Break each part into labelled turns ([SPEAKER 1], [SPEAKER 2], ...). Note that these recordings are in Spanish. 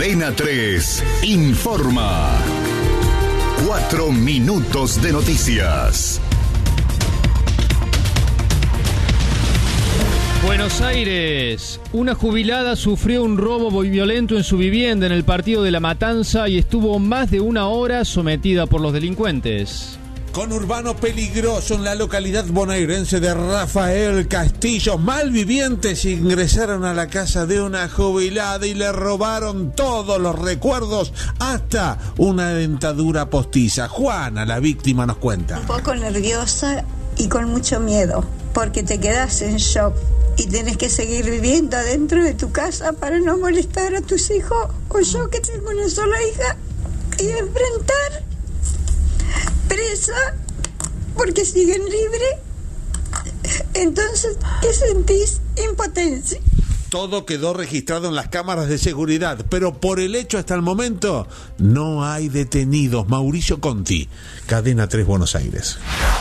[SPEAKER 1] Cadena 3 informa. 4 minutos de noticias.
[SPEAKER 2] Buenos Aires. Una jubilada sufrió un robo muy violento en su vivienda en el partido de La Matanza y estuvo más de una hora sometida por los delincuentes.
[SPEAKER 3] Conurbano peligroso en la localidad bonaerense de Rafael Castillo. Malvivientes ingresaron a la casa de una jubilada y le robaron todos los recuerdos, hasta una dentadura postiza. Juana, la víctima, nos cuenta.
[SPEAKER 4] Un poco nerviosa y con mucho miedo, porque te quedas en shock y tienes que seguir viviendo adentro de tu casa para no molestar a tus hijos, o yo que tengo una sola hija, y enfrentar presa porque siguen libre. Entonces, ¿qué sentís? Impotencia.
[SPEAKER 3] Todo quedó registrado en las cámaras de seguridad, pero por el hecho hasta el momento no hay detenidos. Mauricio Conti, Cadena 3 Buenos Aires.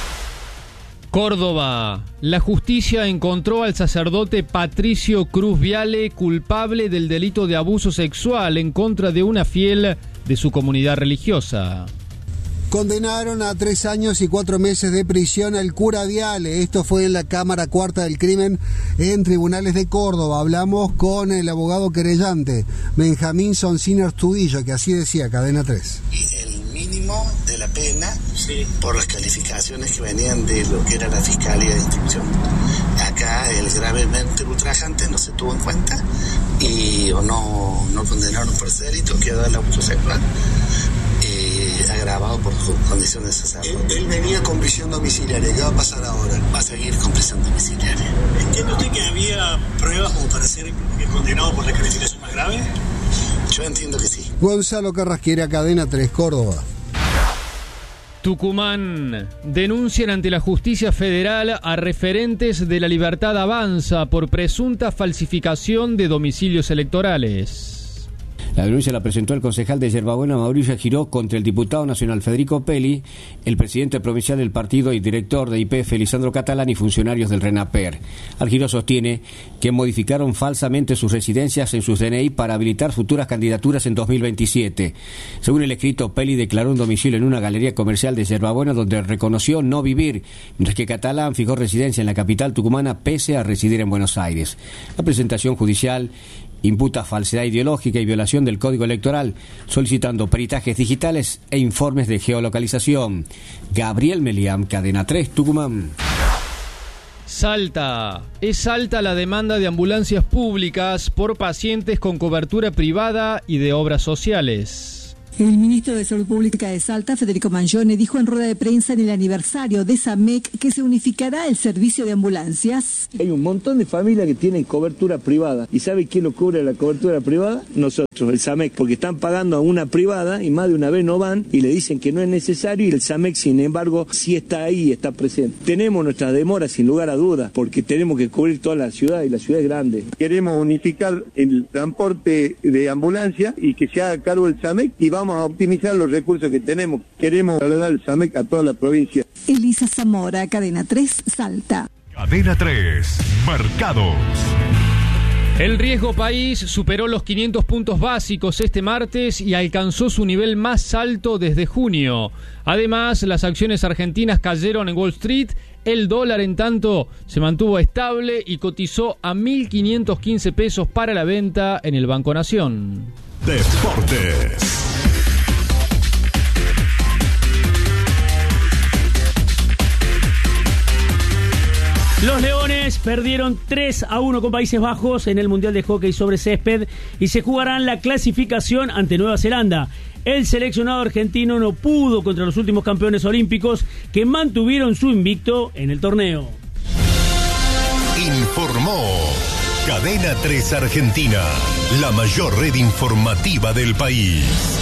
[SPEAKER 2] Córdoba. La justicia encontró al sacerdote Patricio Cruz Viale culpable del delito de abuso sexual en contra de una fiel de su comunidad religiosa.
[SPEAKER 5] Condenaron a 3 años y 4 meses de prisión al cura Viale. Esto fue en la Cámara Cuarta del Crimen en Tribunales de Córdoba. Hablamos con el abogado querellante, Benjamín Sonciner Tudillo, que así decía Cadena 3.
[SPEAKER 6] El mínimo de la pena, sí, por las calificaciones que venían de lo que era la Fiscalía de Instrucción. Acá el gravemente ultrajante no se tuvo en cuenta y o no condenaron por ese delito, quedó el abuso sexual. Agravado por su condición de sacerdote. Él venía con prisión domiciliaria. ¿Qué va a pasar ahora? Va a seguir con prisión domiciliaria.
[SPEAKER 7] ¿Entiende usted que había pruebas como para ser condenado por la calificación más grave?
[SPEAKER 6] Yo entiendo que sí.
[SPEAKER 5] Gonzalo Carrasquera, Cadena 3, Córdoba.
[SPEAKER 2] Tucumán. Denuncian ante la justicia federal a referentes de La Libertad Avanza por presunta falsificación de domicilios electorales.
[SPEAKER 8] La denuncia la presentó el concejal de Yerbabuena, Mauricio Giró, contra el diputado nacional Federico Peli, el presidente provincial del partido y director de YPF, Lisandro Catalán, y funcionarios del RENAPER. Giró sostiene que modificaron falsamente sus residencias en sus DNI para habilitar futuras candidaturas en 2027. Según el escrito, Peli declaró un domicilio en una galería comercial de Yerbabuena donde reconoció no vivir, mientras que Catalán fijó residencia en la capital tucumana pese a residir en Buenos Aires. La presentación judicial imputa falsedad ideológica y violación del Código Electoral, solicitando peritajes digitales e informes de geolocalización. Gabriel Meliam, Cadena 3, Tucumán.
[SPEAKER 2] Salta. Es alta la demanda de ambulancias públicas por pacientes con cobertura privada y de obras sociales.
[SPEAKER 9] El ministro de Salud Pública de Salta, Federico Mangione, dijo en rueda de prensa en el aniversario de SAMEC que se unificará el servicio de ambulancias.
[SPEAKER 10] Hay un montón de familias que tienen cobertura privada. ¿Y sabe quién lo cubre la cobertura privada? Nosotros, el SAMEC, porque están pagando a una privada y más de una vez no van y le dicen que no es necesario, y el SAMEC, sin embargo, sí está ahí, está presente. Tenemos nuestras demoras sin lugar a dudas, porque tenemos que cubrir toda la ciudad y la ciudad es grande.
[SPEAKER 11] Queremos unificar el transporte de ambulancia y que se haga cargo el SAMEC, y vamos a optimizar los recursos que tenemos. Queremos trasladar el SAMEC a toda la provincia.
[SPEAKER 9] Elisa Zamora, Cadena 3, Salta.
[SPEAKER 1] Cadena 3, Mercados.
[SPEAKER 2] El riesgo país superó los 500 puntos básicos este martes y alcanzó su nivel más alto desde junio. Además, las acciones argentinas cayeron en Wall Street. El dólar, en tanto, se mantuvo estable y cotizó a 1.515 pesos para la venta en el Banco Nación.
[SPEAKER 1] Deportes.
[SPEAKER 12] Los Leones perdieron 3-1 con Países Bajos en el Mundial de Hockey sobre Césped y se jugarán la clasificación ante Nueva Zelanda. El seleccionado argentino no pudo contra los últimos campeones olímpicos que mantuvieron su invicto en el torneo.
[SPEAKER 1] Informó Cadena 3 Argentina, la mayor red informativa del país.